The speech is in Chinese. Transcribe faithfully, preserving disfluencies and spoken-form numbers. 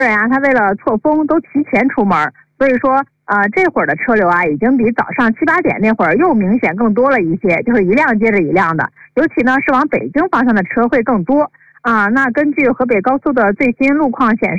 人啊，他为了错峰都提前出门，所以说呃这会儿的车流啊，已经比早上七八点那会儿又明显更多了一些，就是一辆接着一辆的，尤其呢是往北京方向的车会更多啊。那根据河北高速的最新路况显示。